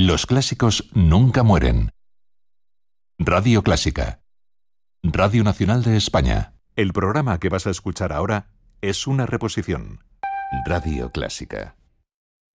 Los clásicos nunca mueren. Radio Clásica. Radio Nacional de España. El programa que vas a escuchar ahora es una reposición. Radio Clásica.